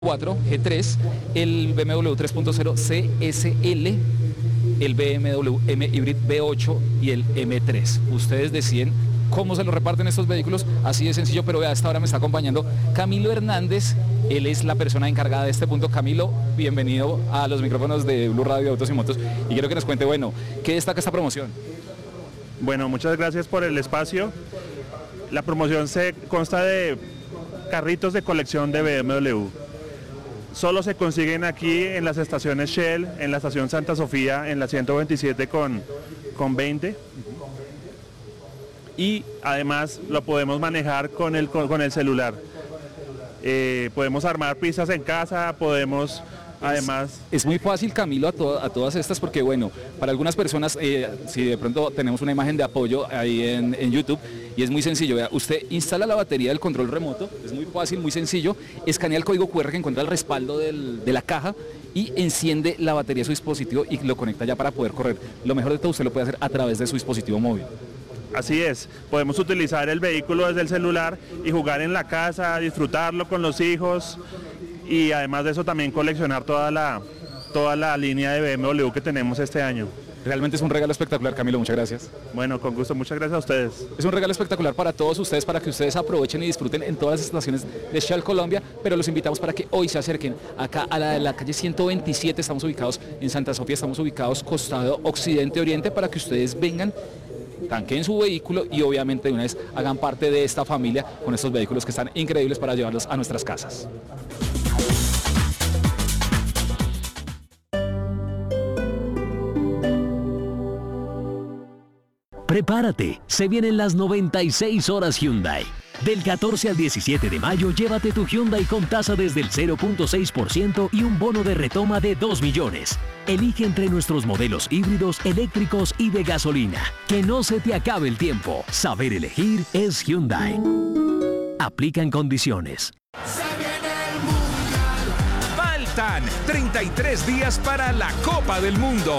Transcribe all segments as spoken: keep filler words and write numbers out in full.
cuatro G tres, el B M W tres punto cero C S L, el B M W M Hybrid V ocho y el M tres. Ustedes deciden cómo se lo reparten estos vehículos, así de sencillo, pero a esta hora me está acompañando Camilo Hernández. Él es la persona encargada de este punto. Camilo, bienvenido a los micrófonos de Blue Radio Autos y Motos, y quiero que nos cuente, bueno, ¿qué destaca esta promoción? Bueno, muchas gracias por el espacio. La promoción se consta de carritos de colección de B M W. Solo se consiguen aquí en las estaciones Shell, en la estación Santa Sofía, en la ciento veintisiete con, con veinte. Y además lo podemos manejar con el, con, con el celular. Eh, podemos armar pistas en casa, podemos... Además, es, es muy fácil, Camilo, a, to a todas estas, porque bueno, para algunas personas, eh, si de pronto tenemos una imagen de apoyo ahí en, en YouTube, y es muy sencillo, vea, usted instala la batería del control remoto, es muy fácil, muy sencillo, escanea el código cu erre que encuentra al respaldo del, de la caja y enciende la batería de su dispositivo y lo conecta ya para poder correr. Lo mejor de todo, usted lo puede hacer a través de su dispositivo móvil. Así es, podemos utilizar el vehículo desde el celular y jugar en la casa, disfrutarlo con los hijos. Y además de eso también coleccionar toda la, toda la línea de B M W que tenemos este año. Realmente es un regalo espectacular, Camilo, muchas gracias. Bueno, con gusto, muchas gracias a ustedes. Es un regalo espectacular para todos ustedes, para que ustedes aprovechen y disfruten en todas las estaciones de Shell Colombia, pero los invitamos para que hoy se acerquen acá a la de la calle ciento veintisiete, estamos ubicados en Santa Sofía, estamos ubicados costado occidente-oriente, para que ustedes vengan, tanqueen su vehículo y obviamente de una vez hagan parte de esta familia con estos vehículos que están increíbles para llevarlos a nuestras casas. Prepárate, se vienen las noventa y seis horas Hyundai. Del catorce al diecisiete de mayo, llévate tu Hyundai con tasa desde el cero punto seis por ciento y un bono de retoma de dos millones. Elige entre nuestros modelos híbridos, eléctricos y de gasolina. Que no se te acabe el tiempo. Saber elegir es Hyundai. Aplican condiciones. Faltan treinta y tres días para la Copa del Mundo.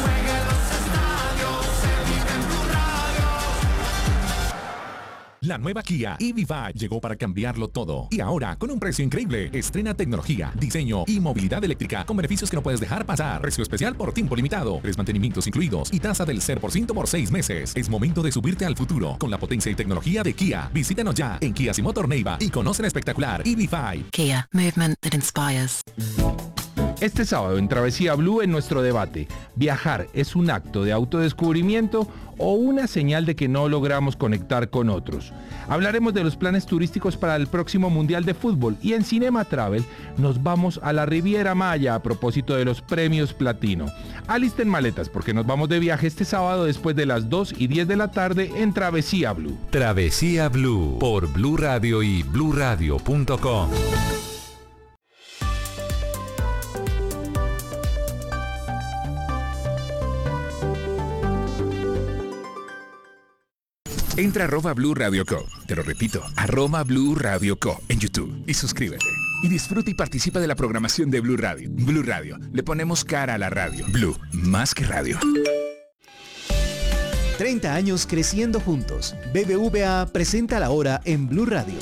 La nueva Kia E V cinco llegó para cambiarlo todo. Y ahora, con un precio increíble, estrena tecnología, diseño y movilidad eléctrica con beneficios que no puedes dejar pasar. Precio especial por tiempo limitado, tres mantenimientos incluidos y tasa del cero por ciento por seis meses. Es momento de subirte al futuro con la potencia y tecnología de Kia. Visítanos ya en Kia Simotor Neiva y conoce la espectacular E V cinco. Kia, movement that inspires. Este sábado en Travesía Blue, en nuestro debate, ¿viajar es un acto de autodescubrimiento o una señal de que no logramos conectar con otros? Hablaremos de los planes turísticos para el próximo Mundial de Fútbol, y en Cinema Travel nos vamos a la Riviera Maya a propósito de los premios Platino. Alisten maletas porque nos vamos de viaje este sábado después de las dos y diez de la tarde en Travesía Blue. Travesía Blue por Blue Radio y blue radio punto com. Entra a arroba Blue Radio Co. Te lo repito, arroba Blue Radio Co. en YouTube y suscríbete. Y disfruta y participa de la programación de Blue Radio. Blue Radio, le ponemos cara a la radio. Blue, más que radio. treinta años creciendo juntos. B B V A presenta la hora en Blue Radio.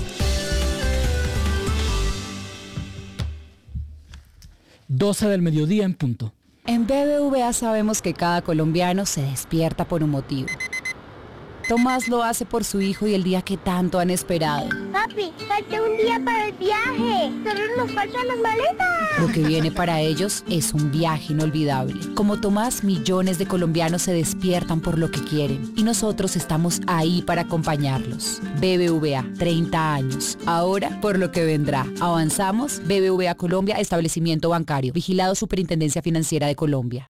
doce del mediodía en punto. En B B V A sabemos que cada colombiano se despierta por un motivo. Tomás lo hace por su hijo y el día que tanto han esperado. Papi, falta un día para el viaje. Solo nos faltan las maletas. Lo que viene para ellos es un viaje inolvidable. Como Tomás, millones de colombianos se despiertan por lo que quieren. Y nosotros estamos ahí para acompañarlos. B B V A, treinta años. Ahora, por lo que vendrá. Avanzamos. B B V A Colombia, establecimiento bancario. Vigilado Superintendencia Financiera de Colombia.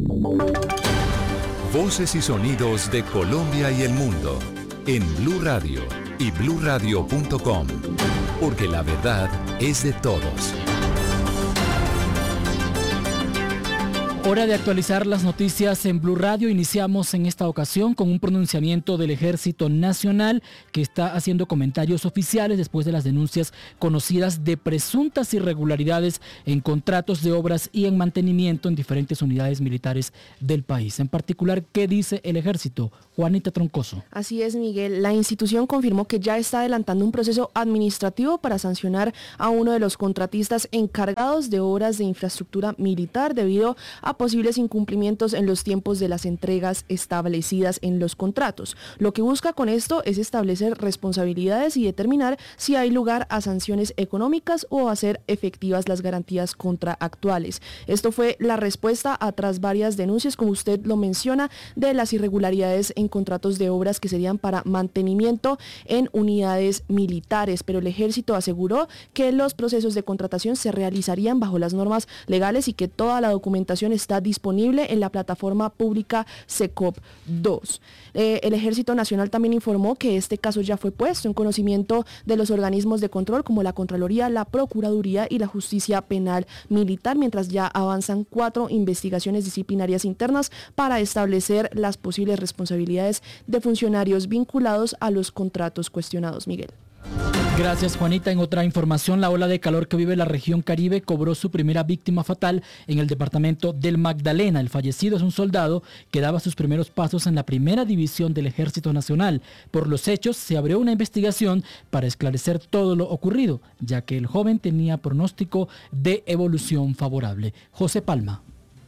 Voces y sonidos de Colombia y el mundo en Blue Radio y blue radio punto com, porque la verdad es de todos. Hora de actualizar las noticias en Blue Radio. Iniciamos en esta ocasión con un pronunciamiento del Ejército Nacional que está haciendo comentarios oficiales después de las denuncias conocidas de presuntas irregularidades en contratos de obras y en mantenimiento en diferentes unidades militares del país. En particular, ¿qué dice el Ejército? Juanita Troncoso. Así es, Miguel. La institución confirmó que ya está adelantando un proceso administrativo para sancionar a uno de los contratistas encargados de obras de infraestructura militar debido a posibles incumplimientos en los tiempos de las entregas establecidas en los contratos. Lo que busca con esto es establecer responsabilidades y determinar si hay lugar a sanciones económicas o hacer efectivas las garantías contractuales. Esto fue la respuesta a tras varias denuncias, como usted lo menciona, de las irregularidades en contratos de obras que serían para mantenimiento en unidades militares, pero el Ejército aseguró que los procesos de contratación se realizarían bajo las normas legales y que toda la documentación está disponible en la plataforma pública SECOP dos. Eh, el Ejército Nacional también informó que este caso ya fue puesto en conocimiento de los organismos de control como la Contraloría, la Procuraduría y la Justicia Penal Militar, mientras ya avanzan cuatro investigaciones disciplinarias internas para establecer las posibles responsabilidades de funcionarios vinculados a los contratos cuestionados. Miguel. Gracias, Juanita. En otra información, la ola de calor que vive la región Caribe cobró su primera víctima fatal en el departamento del Magdalena. El fallecido es un soldado que daba sus primeros pasos en la primera división del Ejército Nacional. Por los hechos, se abrió una investigación para esclarecer todo lo ocurrido, ya que el joven tenía pronóstico de evolución favorable. José Palma.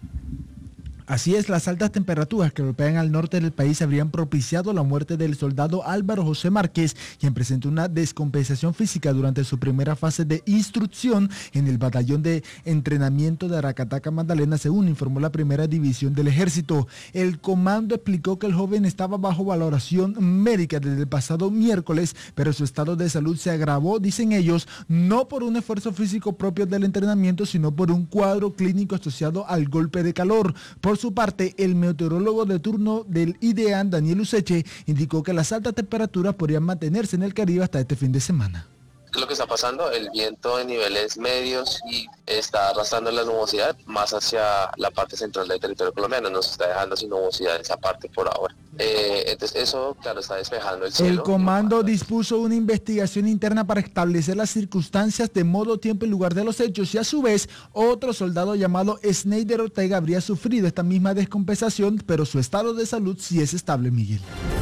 Así es, las altas temperaturas que golpean al norte del país habrían propiciado la muerte del soldado Álvaro José Márquez, quien presentó una descompensación física durante su primera fase de instrucción en el batallón de entrenamiento de Aracataca Magdalena, según informó la primera división del ejército. El comando explicó que el joven estaba bajo valoración médica desde el pasado miércoles, pero su estado de salud se agravó, dicen ellos, no por un esfuerzo físico propio del entrenamiento, sino por un cuadro clínico asociado al golpe de calor. Por su parte, el meteorólogo de turno del IDEAN, Daniel Useche, indicó que las altas temperaturas podrían mantenerse en el Caribe hasta este fin de semana. ¿Qué es lo que está pasando? El viento en niveles medios y está arrastrando la nubosidad más hacia la parte central del territorio colombiano, nos está dejando sin nubosidad en esa parte por ahora. Eh, entonces eso, claro, está despejando el cielo. El comando dispuso una investigación interna para establecer las circunstancias de modo, tiempo y lugar de los hechos, y a su vez otro soldado llamado Sneider Ortega habría sufrido esta misma descompensación, pero su estado de salud sí es estable, Miguel.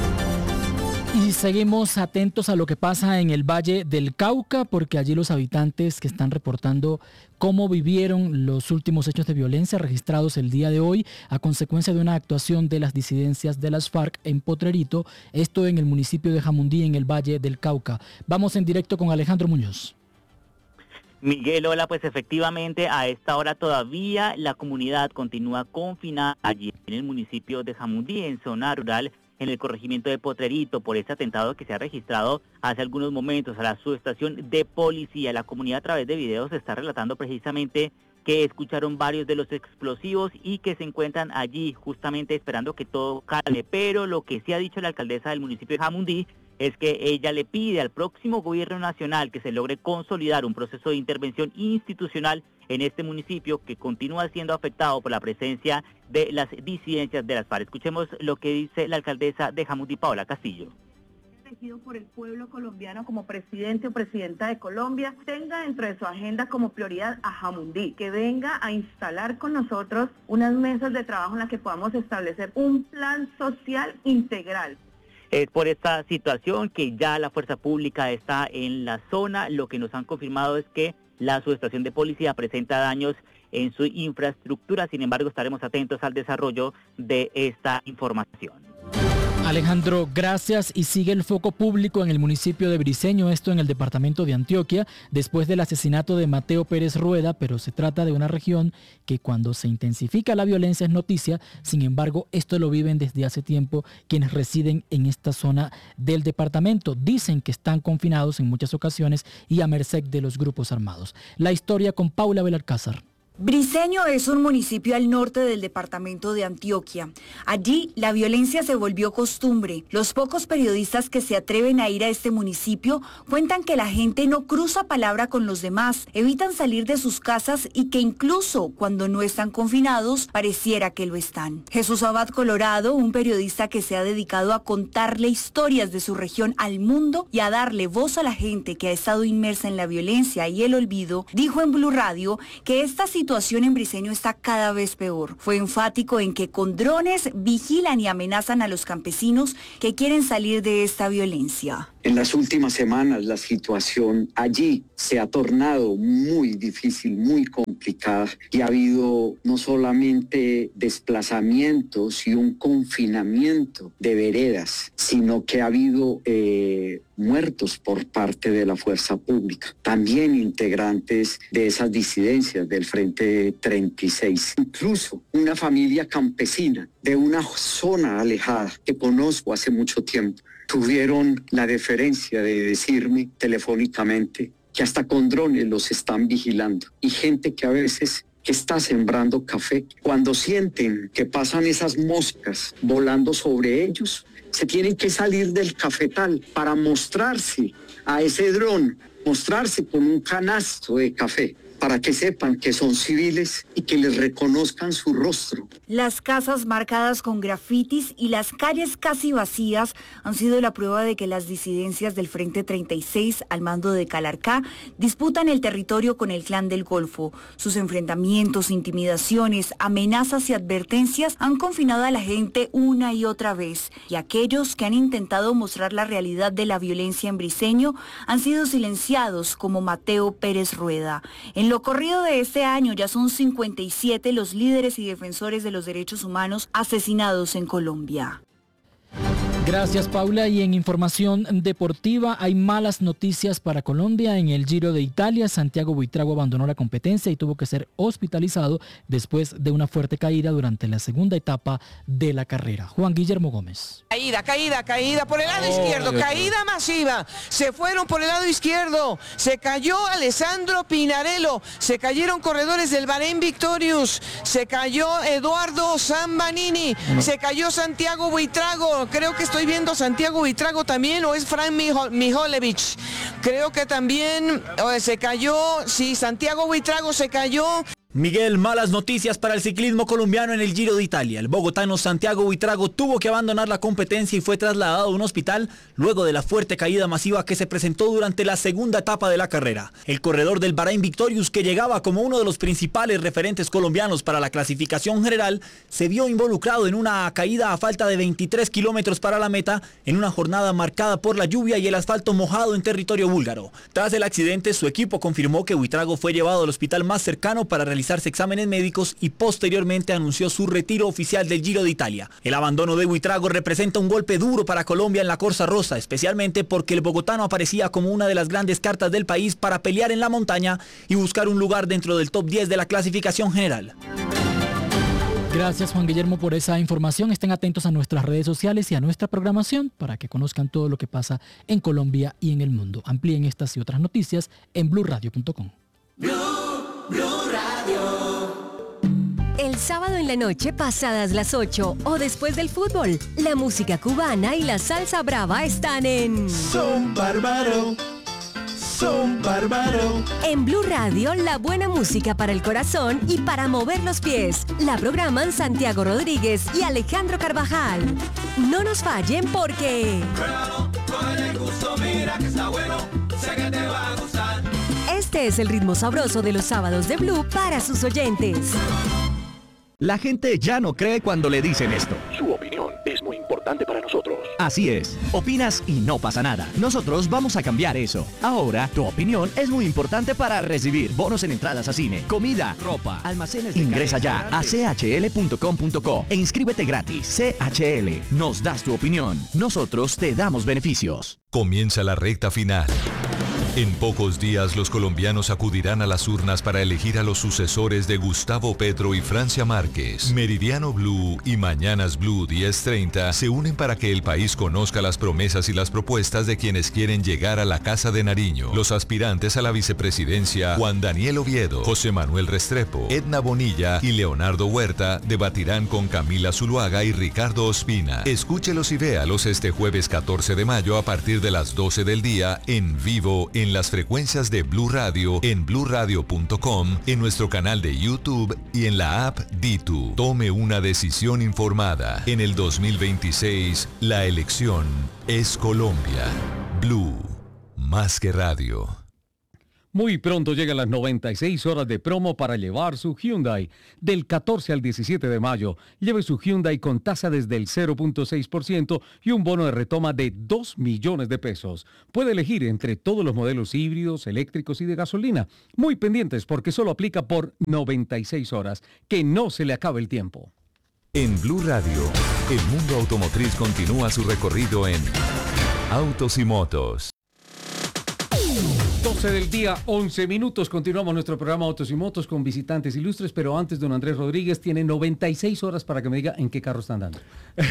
Y seguimos atentos a lo que pasa en el Valle del Cauca, porque allí los habitantes que están reportando cómo vivieron los últimos hechos de violencia registrados el día de hoy a consecuencia de una actuación de las disidencias de las FARC en Potrerito, esto en el municipio de Jamundí, en el Valle del Cauca. Vamos en directo con Alejandro Muñoz. Miguel, hola, pues efectivamente a esta hora todavía la comunidad continúa confinada allí en el municipio de Jamundí, en zona rural, en el corregimiento de Potrerito, por este atentado que se ha registrado hace algunos momentos a la subestación de policía. La comunidad a través de videos está relatando precisamente que escucharon varios de los explosivos y que se encuentran allí justamente esperando que todo calme. Pero lo que sí ha dicho la alcaldesa del municipio de Jamundí es que ella le pide al próximo gobierno nacional que se logre consolidar un proceso de intervención institucional en este municipio que continúa siendo afectado por la presencia de las disidencias de las FARC. Escuchemos lo que dice la alcaldesa de Jamundí, Paola Castillo. Elegido por el pueblo colombiano como presidente o presidenta de Colombia, tenga dentro de su agenda como prioridad a Jamundí, que venga a instalar con nosotros unas mesas de trabajo en las que podamos establecer un plan social integral. Es por esta situación que ya la fuerza pública está en la zona. Lo que nos han confirmado es que la subestación de policía presenta daños en su infraestructura. Sin embargo, estaremos atentos al desarrollo de esta información. Alejandro, gracias. Y sigue el foco público en el municipio de Briceño, esto en el departamento de Antioquia, después del asesinato de Mateo Pérez Rueda, pero se trata de una región que cuando se intensifica la violencia es noticia. Sin embargo, esto lo viven desde hace tiempo quienes residen en esta zona del departamento. Dicen que están confinados en muchas ocasiones y a merced de los grupos armados. La historia con Paula Belalcázar. Briceño es un municipio al norte del departamento de Antioquia. Allí la violencia se volvió costumbre. Los pocos periodistas que se atreven a ir a este municipio cuentan que la gente no cruza palabra con los demás, evitan salir de sus casas y que incluso cuando no están confinados pareciera que lo están. Jesús Abad Colorado, un periodista que se ha dedicado a contarle historias de su región al mundo y a darle voz a la gente que ha estado inmersa en la violencia y el olvido, dijo en Blue Radio que esta situación La situación en Briceño está cada vez peor. Fue enfático en que con drones vigilan y amenazan a los campesinos que quieren salir de esta violencia. En las últimas semanas la situación allí se ha tornado muy difícil, muy complicada y ha habido no solamente desplazamientos y un confinamiento de veredas, sino que ha habido eh, muertos por parte de la fuerza pública, también integrantes de esas disidencias del Frente treinta y seis, incluso una familia campesina de una zona alejada que conozco hace mucho tiempo, tuvieron la deferencia de decirme telefónicamente que hasta con drones los están vigilando y gente que a veces que está sembrando café, cuando sienten que pasan esas moscas volando sobre ellos, se tienen que salir del cafetal para mostrarse a ese dron, mostrarse con un canasto de café, para que sepan que son civiles y que les reconozcan su rostro. Las casas marcadas con grafitis y las calles casi vacías han sido la prueba de que las disidencias del Frente treinta y seis al mando de Calarcá disputan el territorio con el Clan del Golfo. Sus enfrentamientos, intimidaciones, amenazas y advertencias han confinado a la gente una y otra vez, y aquellos que han intentado mostrar la realidad de la violencia en Briceño han sido silenciados, como Mateo Pérez Rueda. En lo corrido de este año ya son cincuenta y siete los líderes y defensores de los derechos humanos asesinados en Colombia. Gracias, Paula. Y en información deportiva hay malas noticias para Colombia. En el Giro de Italia, Santiago Buitrago abandonó la competencia y tuvo que ser hospitalizado después de una fuerte caída durante la segunda etapa de la carrera. Juan Guillermo Gómez. Caída, caída, caída por el lado Oh, izquierdo, Dios caída Dios. masiva. Se fueron por el lado izquierdo. Se cayó Alessandro Pinarello. Se cayeron corredores del Bahrein Victorious. Se cayó Eduardo Zambanini. Bueno. Se cayó Santiago Buitrago. Creo que estoy viendo a Santiago Buitrago también, o es Fran Mijo- Mijolevich. Creo que también eh, se cayó. Sí, Santiago Buitrago se cayó. Miguel, malas noticias para el ciclismo colombiano en el Giro de Italia. El bogotano Santiago Buitrago tuvo que abandonar la competencia y fue trasladado a un hospital luego de la fuerte caída masiva que se presentó durante la segunda etapa de la carrera. El corredor del Bahrein Victorious, que llegaba como uno de los principales referentes colombianos para la clasificación general, se vio involucrado en una caída a falta de veintitrés kilómetros para la meta en una jornada marcada por la lluvia y el asfalto mojado en territorio búlgaro. Tras el accidente, su equipo confirmó que Buitrago fue llevado al hospital más cercano para realizar exámenes médicos y posteriormente anunció su retiro oficial del Giro de Italia. El abandono de Buitrago representa un golpe duro para Colombia en la Corsa Rosa, especialmente porque el bogotano aparecía como una de las grandes cartas del país para pelear en la montaña y buscar un lugar dentro del top diez de la clasificación general. Gracias, Juan Guillermo, por esa información. Estén atentos a nuestras redes sociales y a nuestra programación para que conozcan todo lo que pasa en Colombia y en el mundo. Amplíen estas y otras noticias en blue radio punto com. El sábado en la noche, pasadas las ocho o después del fútbol, la música cubana y la salsa brava están en Son Bárbaro, Son Bárbaro. En Blue Radio, la buena música para el corazón y para mover los pies. La programan Santiago Rodríguez y Alejandro Carvajal. No nos fallen porque... Este es el ritmo sabroso de los sábados de Blue para sus oyentes. La gente ya no cree cuando le dicen esto. Su opinión es muy importante para nosotros. Así es, opinas y no pasa nada. Nosotros vamos a cambiar eso. Ahora, tu opinión es muy importante para recibir bonos en entradas a cine, comida, ropa, almacenes de Ingresa ya a c h l punto com punto co e inscríbete gratis. C H L, nos das tu opinión. Nosotros te damos beneficios. Comienza la recta final. En pocos días los colombianos acudirán a las urnas para elegir a los sucesores de Gustavo Petro y Francia Márquez. Meridiano Blue y Mañanas Blue diez treinta se unen para que el país conozca las promesas y las propuestas de quienes quieren llegar a la Casa de Nariño. Los aspirantes a la vicepresidencia, Juan Daniel Oviedo, José Manuel Restrepo, Edna Bonilla y Leonardo Huerta, debatirán con Camila Zuluaga y Ricardo Ospina. Escúchelos y véalos este jueves catorce de mayo a partir de las doce del día en vivo en las frecuencias de Blue Radio, en blue radio punto com, en nuestro canal de YouTube y en la app Ditu. Tome una decisión informada. En el dos mil veintiséis, la elección es Colombia. Blue, más que radio. Muy pronto llegan las noventa y seis horas de promo para llevar su Hyundai. Del catorce al diecisiete de mayo, lleve su Hyundai con tasa desde el cero punto seis por ciento y un bono de retoma de dos millones de pesos. Puede elegir entre todos los modelos híbridos, eléctricos y de gasolina. Muy pendientes porque solo aplica por noventa y seis horas. Que no se le acabe el tiempo. En Blue Radio, el mundo automotriz continúa su recorrido en Autos y Motos. doce del día, once minutos. Continuamos nuestro programa Autos y Motos con visitantes ilustres, pero antes don Andrés Rodríguez tiene noventa y seis horas para que me diga en qué carro está andando.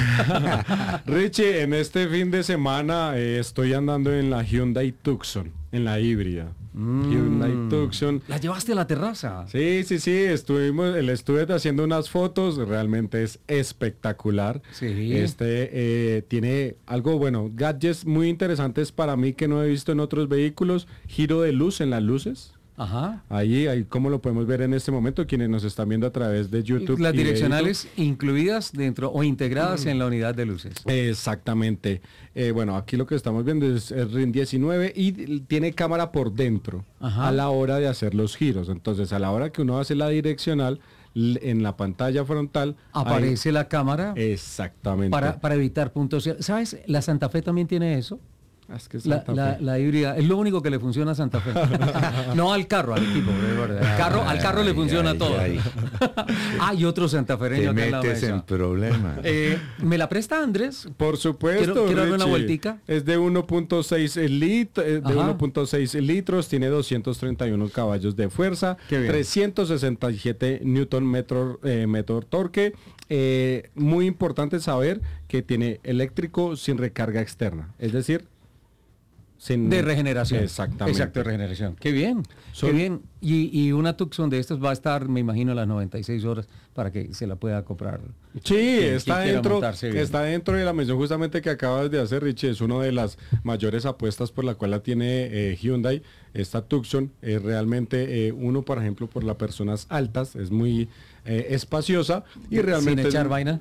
Richie, en este fin de semana eh, estoy andando en la Hyundai Tucson, en la híbrida. Mm. Hyundai Tucson. ¿La llevaste a la terraza? Sí, sí, sí, estuvimos, le estuve haciendo unas fotos, realmente es espectacular. Sí. Este eh, tiene algo, bueno, gadgets muy interesantes para mí que no he visto en otros vehículos. Giro de luz en las luces. Ajá. Ahí, ahí como lo podemos ver en este momento, quienes nos están viendo a través de YouTube. Las y direccionales YouTube. Incluidas dentro o integradas mm. en la unidad de luces. Exactamente. Eh, bueno, aquí lo que estamos viendo es el R I N diecinueve y tiene cámara por dentro. Ajá. A la hora de hacer los giros. Entonces, a la hora que uno hace la direccional, en la pantalla frontal aparece ahí la cámara. Exactamente. Para, para evitar puntos. ¿Sabes? La Santa Fe también tiene eso. Es que la, la, la híbrida es lo único que le funciona a Santa Fe. No al carro, al equipo, de verdad. Al carro, al carro ay, le funciona ay, todo. Ay. Hay otro santafereño que metes en problemas. Eh, ¿Me la presta Andrés? Por supuesto. Quiero, quiero darle una vueltica. Es de uno punto seis lit, de uno punto seis litros, tiene doscientos treinta y uno caballos de fuerza, trescientos sesenta y siete newton metro, eh, metro torque. Eh, muy importante saber que tiene eléctrico sin recarga externa, es decir, Sin, de regeneración. Exactamente. Exacto, de regeneración. Qué bien, Son, qué bien. Y, y una Tucson de estas va a estar, me imagino, a las noventa y seis horas para que se la pueda comprar. Sí, quien, está, quien dentro, está dentro de la mención justamente que acabas de hacer, Richie. Es una de las mayores apuestas por la cual la tiene eh, Hyundai. Esta Tucson es realmente, eh, uno, por ejemplo, por las personas altas, es muy eh, espaciosa y realmente... Sin echar es, vaina.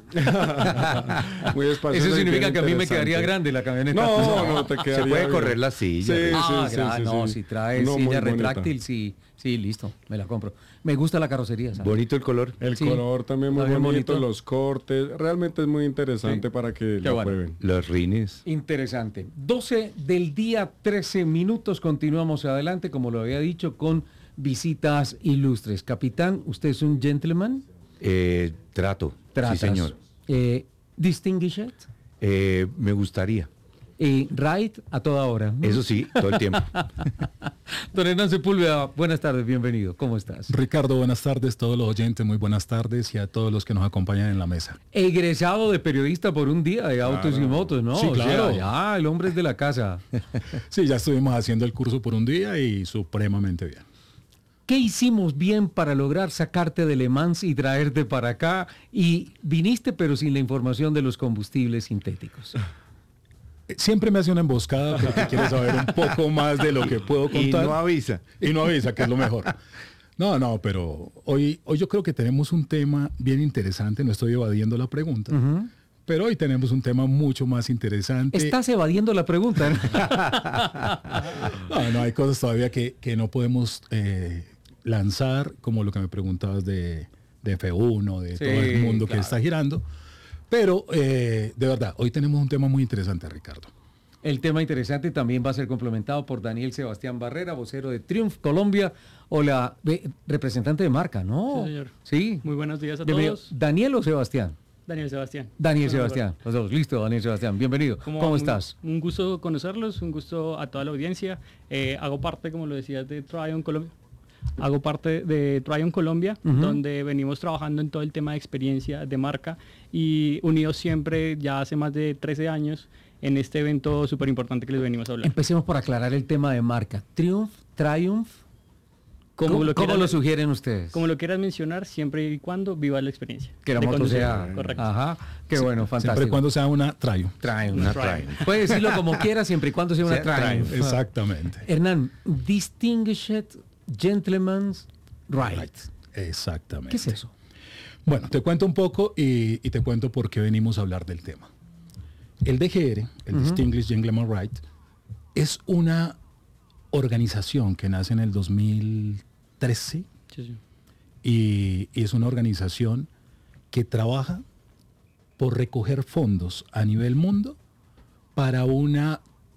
Muy espaciosa. Eso significa que a mí me quedaría grande la camioneta. No, no te quedaría Se puede bien. correr la silla. Sí, ah, sí, gra- sí, no, sí. si trae No, silla retráctil, sí, sí, listo, me la compro. Me gusta la carrocería, ¿sabes? Bonito el color. El sí, color también muy bonito, bonito, los cortes, realmente es muy interesante sí. para que Qué lo bueno. prueben. Los rines. Interesante. doce del día, trece minutos, continuamos adelante, como lo había dicho, con visitas ilustres. Capitán, ¿usted es un gentleman? Eh, trato, Tratas. sí señor. Eh, ¿Distinguished? Eh, me gustaría. Y right a toda hora. Eso sí, todo el tiempo. Don Hernán Sepúlveda, buenas tardes, bienvenido. ¿Cómo estás? Ricardo, buenas tardes. Todos los oyentes, muy buenas tardes. Y a todos los que nos acompañan en la mesa. Egresado de periodista por un día de claro. Autos y Motos, ¿no? Sí, claro. O sea, ya, el hombre es de la casa. Sí, ya estuvimos haciendo el curso por un día y supremamente bien. ¿Qué hicimos bien para lograr sacarte de Le Mans y traerte para acá? Y viniste pero sin la información de los combustibles sintéticos. Siempre me hace una emboscada porque quiere saber un poco más de lo que puedo contar. Y no avisa. Y no avisa, que es lo mejor. No, no, pero hoy, hoy yo creo que tenemos un tema bien interesante. No estoy evadiendo la pregunta. Uh-huh. Pero hoy tenemos un tema mucho más interesante. Estás evadiendo la pregunta. no, no, hay cosas todavía que, que no podemos eh, lanzar, como lo que me preguntabas de, de F uno, de sí, todo el mundo claro. que está girando. Pero, eh, de verdad, hoy tenemos un tema muy interesante, Ricardo. El tema interesante también va a ser complementado por Daniel Sebastián Barrera, vocero de Triumph Colombia, o la eh, representante de marca, ¿no? Sí, señor. Sí. Muy buenos días a Bienvenido. todos. ¿Daniel o Sebastián? Daniel Sebastián. Daniel Sebastián, los dos. Listo, Daniel Sebastián, bienvenido. Como ¿Cómo un, estás? Un gusto conocerlos, un gusto a toda la audiencia. Eh, hago parte, como lo decías, de Tryon Colombia. Hago parte de Tryon Colombia, uh-huh. donde venimos trabajando en todo el tema de experiencia de marca y unidos siempre, ya hace más de trece años, en este evento súper importante que les venimos a hablar. Empecemos por aclarar el tema de marca. Triumph, Triumph. ¿Cómo, ¿Cómo, lo, ¿cómo lo sugieren ustedes? Como lo quieras mencionar, siempre y cuando viva la experiencia. Que la moto sea... Correcto. Ajá, qué sí, bueno, fantástico. Siempre y cuando sea una Triumph. Triumph. Una Triumph. Puede decirlo como quiera, siempre y cuando sea una sea Triumph. Triumph. Exactamente. Hernán, Distinguished Gentleman's Ride. Right. Exactamente. ¿Qué es eso? Bueno, te cuento un poco y, y te cuento por qué venimos a hablar del tema. El D G R, el uh-huh. Distinguished Gentleman's Ride, es una organización que nace en el dos mil trece sí, sí. Y, y es una organización que trabaja por recoger fondos a nivel mundo para una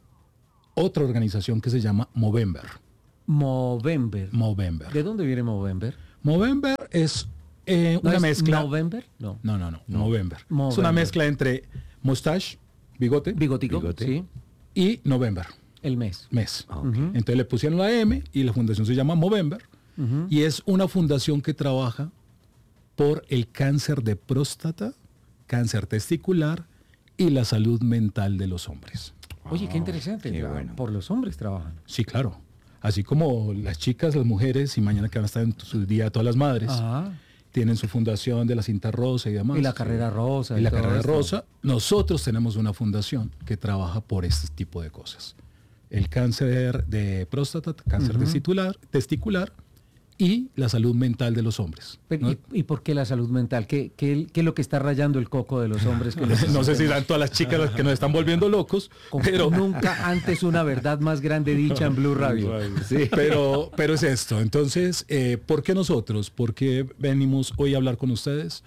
otra organización que se llama Movember. Movember. Movember. ¿De dónde viene Movember? Movember es eh, ¿No una es mezcla. ¿November? No. No, no, no. no. Movember. Movember. Es una mezcla entre mustache, bigote. Bigotico, bigote, sí. Y November. El mes. Mes. Ah, okay. uh-huh. Entonces le pusieron la M y la fundación se llama Movember. Uh-huh. Y es una fundación que trabaja por el cáncer de próstata, cáncer testicular y la salud mental de los hombres. Oye, qué interesante. Qué bueno. Por los hombres trabajan. Sí, claro. Así como las chicas, las mujeres, y mañana que van a estar en su día todas las madres, Ajá. tienen su fundación de la cinta rosa y demás. Y la carrera rosa. Y, y la todo carrera esto. rosa. Nosotros tenemos una fundación que trabaja por este tipo de cosas. El cáncer de próstata, cáncer uh-huh. testicular, testicular y la salud mental de los hombres. Pero, ¿no? ¿y, ¿Y por qué la salud mental? ¿Qué, qué, qué es lo que está rayando el coco de los hombres? Que no sé si dan todas las chicas las que nos están volviendo locos, Como pero nunca antes una verdad más grande dicha en Blue Radio. Sí. Pero, pero es esto. Entonces, eh, ¿por qué nosotros? ¿Por qué venimos hoy a hablar con ustedes?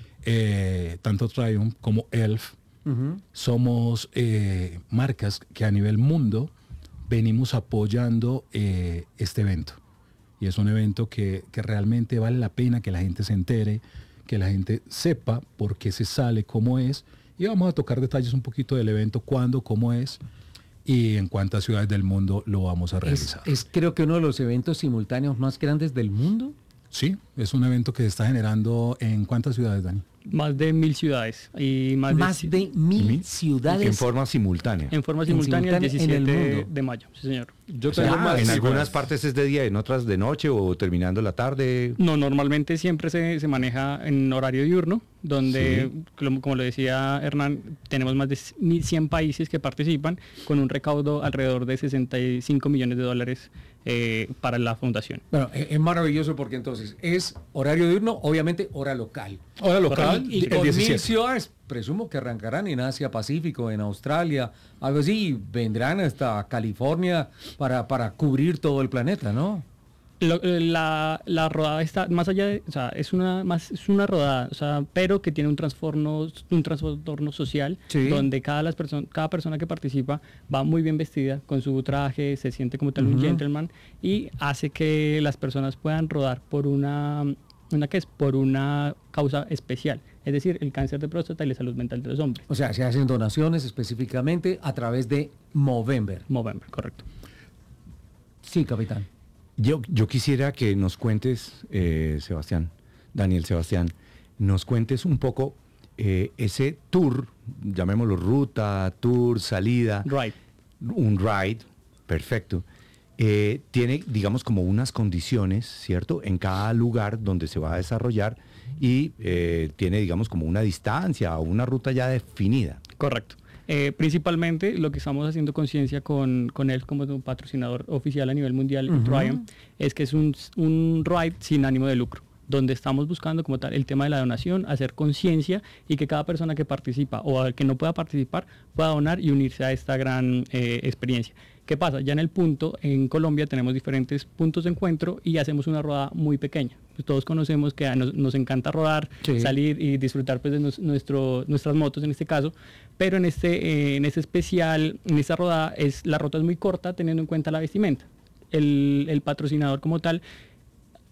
Eh, tanto Triumph como Elf uh-huh. somos eh, marcas que a nivel mundo venimos apoyando eh, este evento. Y es un evento que, que realmente vale la pena que la gente se entere, que la gente sepa por qué se sale, cómo es. Y vamos a tocar detalles un poquito del evento, cuándo, cómo es y en cuántas ciudades del mundo lo vamos a realizar. Es, es creo que uno de los eventos simultáneos más grandes del mundo. Sí, es un evento que se está generando en ¿cuántas ciudades, Dani? Más de mil ciudades. Y más, más de, de mil, mil ciudades. En forma simultánea. En forma simultánea, el diecisiete de mayo, sí señor. Yo tengo o sea, más. En algunas partes es de día, en otras de noche o terminando la tarde. No, normalmente siempre se, se maneja en horario diurno, donde, sí. como, como lo decía Hernán, tenemos más de cien países que participan con un recaudo alrededor de sesenta y cinco millones de dólares eh, para la fundación. Bueno, es maravilloso porque entonces es horario diurno, obviamente hora local. Hora local. Y, y con mil ciudades, presumo que arrancarán en Asia Pacífico, en Australia, algo así, y vendrán hasta California para, para cubrir todo el planeta, ¿no? Lo, la, la rodada está más allá de, o sea, es una más es una rodada, o sea, pero que tiene un trastorno un trastorno social, sí. donde cada las person, cada persona que participa va muy bien vestida con su traje, se siente como tal uh-huh. un gentleman y hace que las personas puedan rodar por una una que es por una causa especial, es decir, el cáncer de próstata y la salud mental de los hombres. O sea, se hacen donaciones específicamente a través de Movember. Movember, correcto. Sí, capitán. Yo, yo quisiera que nos cuentes, eh, Sebastián, Daniel Sebastián, nos cuentes un poco eh, ese tour, llamémoslo ruta, tour, salida. Ride. Un ride, perfecto. Eh, tiene, digamos, como unas condiciones, ¿cierto? En cada lugar donde se va a desarrollar y eh, tiene, digamos, como una distancia o una ruta ya definida. Correcto. Eh, principalmente lo que estamos haciendo conciencia con, con él como un patrocinador oficial a nivel mundial, uh-huh. Triumph, es que es un, un ride sin ánimo de lucro, donde estamos buscando como tal el tema de la donación, hacer conciencia y que cada persona que participa o el que no pueda participar pueda donar y unirse a esta gran eh, experiencia. ¿Qué pasa? Ya en el punto, en Colombia tenemos diferentes puntos de encuentro y hacemos una rodada muy pequeña. Pues todos conocemos que nos, nos encanta rodar, sí. salir y disfrutar pues, de nos, nuestro, nuestras motos en este caso, pero en este, eh, en este especial, en esta rodada, es, la ruta es muy corta teniendo en cuenta la vestimenta. El, el patrocinador como tal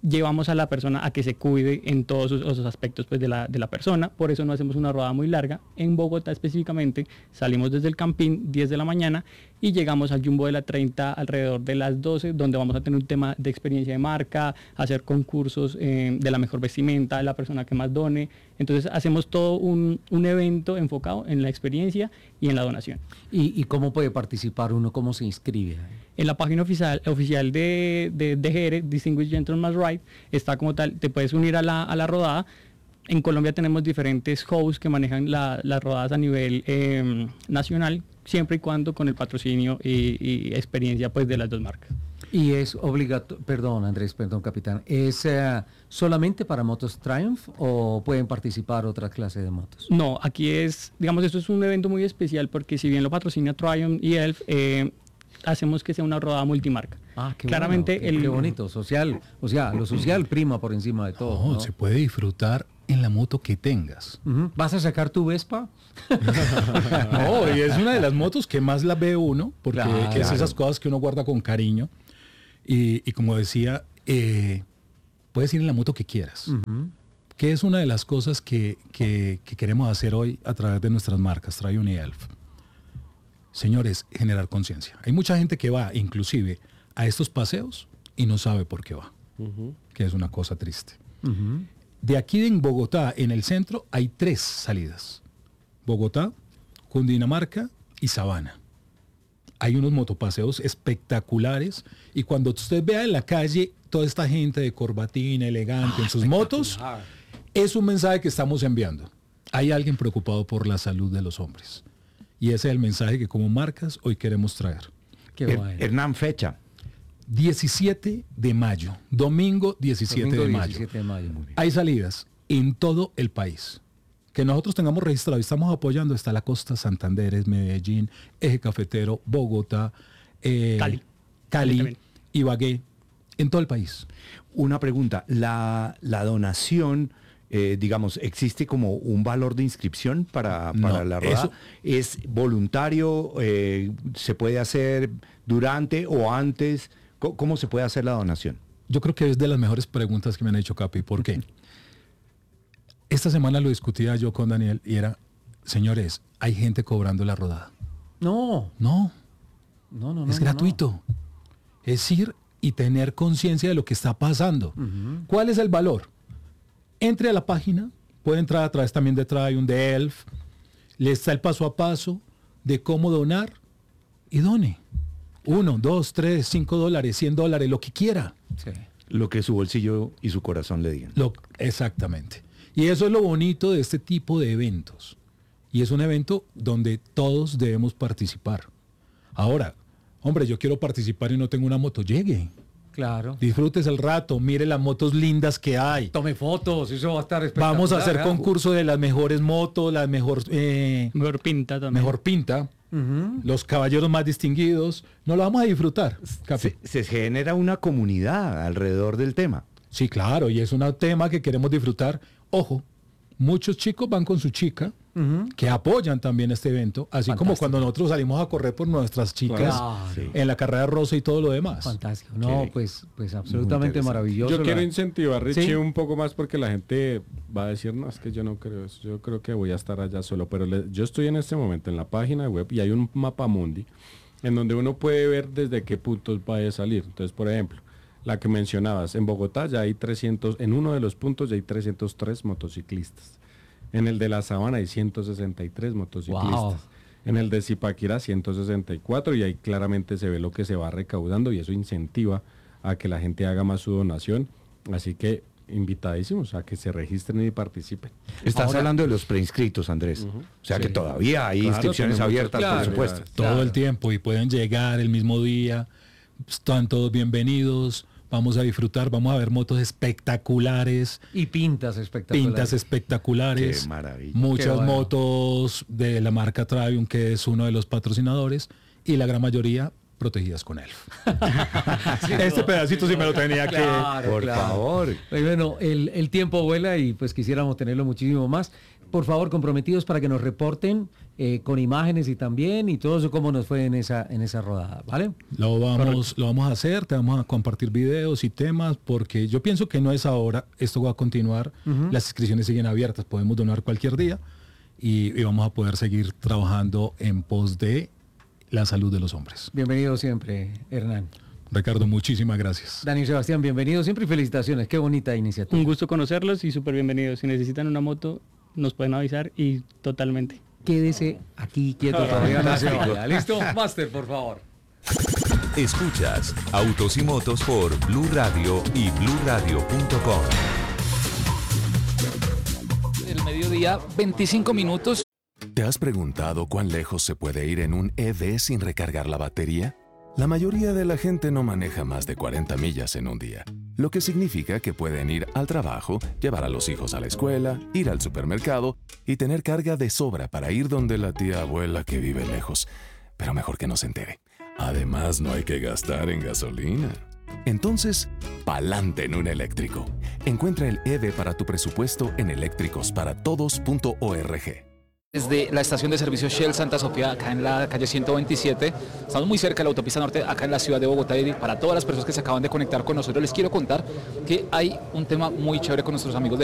llevamos a la persona a que se cuide en todos esos, esos aspectos pues, de, la, de la persona. Por eso no hacemos una rodada muy larga. En Bogotá específicamente salimos desde el Campín diez de la mañana y llegamos al Jumbo de la treinta alrededor de las doce, donde vamos a tener un tema de experiencia de marca, hacer concursos eh, de la mejor vestimenta, de la persona que más done. Entonces hacemos todo un, un evento enfocado en la experiencia y en la donación. ¿Y, y cómo puede participar uno? ¿Cómo se inscribe? En la página oficial, oficial de, de D G R, Distinguished Gentleman's Ride, está como tal, te puedes unir a la, a la rodada. En Colombia tenemos diferentes hosts que manejan la, las rodadas a nivel eh, nacional, siempre y cuando con el patrocinio y, y experiencia pues, de las dos marcas. Y es obligatorio, perdón Andrés, perdón capitán, ¿es uh, solamente para motos Triumph o pueden participar otras clases de motos? No, aquí es, digamos, esto es un evento muy especial porque si bien lo patrocina Triumph y Elf, eh, hacemos que sea una rodada multimarca. Ah, qué Claramente bueno, qué, el, qué bonito, social, o sea, lo social prima por encima de todo. No, ¿no? se puede disfrutar en la moto que tengas. Uh-huh. ¿Vas a sacar tu Vespa? No, y es una de las motos que más la ve uno, porque Claro. es esas cosas que uno guarda con cariño. Y, y como decía, eh, puedes ir en la moto que quieras. Uh-huh. Que es una de las cosas que, que, que queremos hacer hoy a través de nuestras marcas, Triumph y Elf. Señores, generar conciencia. Hay mucha gente que va, inclusive, a estos paseos y no sabe por qué va. Uh-huh. Que es una cosa triste. Uh-huh. De aquí en Bogotá, en el centro, hay tres salidas. Bogotá, Cundinamarca y Sabana. Hay unos motopaseos espectaculares y cuando usted vea en la calle toda esta gente de corbatín, elegante, en sus motos, es un mensaje que estamos enviando. Hay alguien preocupado por la salud de los hombres. Y ese es el mensaje que como marcas hoy queremos traer. Qué Her- bueno. Hernán, fecha. diecisiete de mayo, domingo diecisiete Domingo de mayo. diecisiete de mayo, muy bien. Hay salidas en todo el país. Que nosotros tengamos registrado y estamos apoyando está la costa Santander, Medellín, Eje Cafetero, Bogotá, eh, Cali. Cali, También. Ibagué, en todo el país. Una pregunta, la, la donación, eh, digamos, ¿existe como un valor de inscripción para, para No, la rodada? eso- ¿Es voluntario? Eh, ¿Se puede hacer durante o antes? ¿Cómo, cómo se puede hacer la donación? Yo creo que es de las mejores preguntas que me han hecho, Capi. ¿Por qué? Esta semana lo discutía yo con Daniel y era, señores, hay gente cobrando la rodada. No, No, no, no. no es no, gratuito. Es ir y tener conciencia de lo que está pasando. no. Ujú. ¿Cuál es el valor? Entre a la página, puede entrar a través también de Triumph, de Elf, le está el paso a paso de cómo donar y done. Uno, dos, tres, cinco dólares, cien dólares, lo que quiera. Sí. Lo que su bolsillo y su corazón le digan. Lo, exactamente. Y eso es lo bonito de este tipo de eventos. Y es un evento donde todos debemos participar. Ahora, hombre, yo quiero participar y no tengo una moto, llegue. Claro. Disfrutes el rato, mire las motos lindas que hay. Tome fotos, eso va a estar espectacular. Vamos a hacer ¿eh? concurso de las mejores motos, la mejor, eh, Mejor pinta también. mejor pinta, Ujú. los caballeros más distinguidos. No lo vamos a disfrutar. Capi. Se, se genera una comunidad alrededor del tema. Sí, claro, y es un tema que queremos disfrutar. Ojo, muchos chicos van con su chica, Ujú. que apoyan también este evento, así como Fantástico. cuando nosotros salimos a correr por nuestras chicas Claro. en la carrera rosa y todo lo demás. Fantástico. No, Qué- pues, pues muy absolutamente interesante. maravilloso. Yo la- quiero incentivar a Richie Sí. un poco más porque la gente va a decir, no, es que yo no creo eso, yo creo que voy a estar allá solo, pero le- yo estoy en este momento en la página web y hay un mapa mundi en donde uno puede ver desde qué puntos va a salir. Entonces, por ejemplo, la que mencionabas, en Bogotá ya hay trescientos, en uno de los puntos ya hay trescientos tres motociclistas. En el de la Sabana hay ciento sesenta y tres motociclistas. Wow. En el de Zipaquirá ciento sesenta y cuatro y ahí claramente se ve lo que se va recaudando y eso incentiva a que la gente haga más su donación. Así que invitadísimos a que se registren y participen. Estás Ahora- hablando de los preinscritos, Andrés. Ujú. O sea que Sí. todavía hay Claro, inscripciones tenemos abiertas, claro, por supuesto. claro. Todo Claro. el tiempo y pueden llegar el mismo día. Están todos bienvenidos. Vamos a disfrutar, vamos a ver motos espectaculares, Y pintas espectaculares. pintas espectaculares, Qué maravilla. muchas Qué bueno. motos de la marca Triumph, que es uno de los patrocinadores, y la gran mayoría protegidas con Elf. Este pedacito sí me lo tenía que... Claro, Por claro. favor. Pues bueno, el, el tiempo vuela y pues quisiéramos tenerlo muchísimo más. Por favor, comprometidos para que nos reporten eh, con imágenes y también, y todo eso cómo nos fue en esa, en esa rodada, ¿vale? Lo vamos, lo vamos a hacer, te vamos a compartir videos y temas, porque yo pienso que no es ahora, esto va a continuar, uh-huh. Las inscripciones siguen abiertas, podemos donar cualquier día y, y vamos a poder seguir trabajando en pos de la salud de los hombres. Bienvenido siempre, Hernán. Ricardo, muchísimas gracias. Dani Sebastián, bienvenido siempre y felicitaciones, qué bonita iniciativa. Un gusto conocerlos y súper bienvenidos. Si necesitan una moto, nos pueden avisar y totalmente. Quédese aquí quieto, todavía no se vaya. ¿Listo? Máster, por favor. Escuchas Autos y Motos por Blue Radio y blue radio punto com. El mediodía, veinticinco minutos. ¿Te has preguntado cuán lejos se puede ir en un E V sin recargar la batería? La mayoría de la gente no maneja más de cuarenta millas en un día, lo que significa que pueden ir al trabajo, llevar a los hijos a la escuela, ir al supermercado y tener carga de sobra para ir donde la tía abuela que vive lejos. Pero mejor que no se entere. Además, no hay que gastar en gasolina. Entonces, pa'lante en un eléctrico. Encuentra el E V para tu presupuesto en eléctricos para todos punto org. Desde la estación de servicio Shell Santa Sofía, acá en la calle ciento veintisiete, estamos muy cerca de la autopista norte, acá en la ciudad de Bogotá, y para todas las personas que se acaban de conectar con nosotros, les quiero contar que hay un tema muy chévere con nuestros amigos de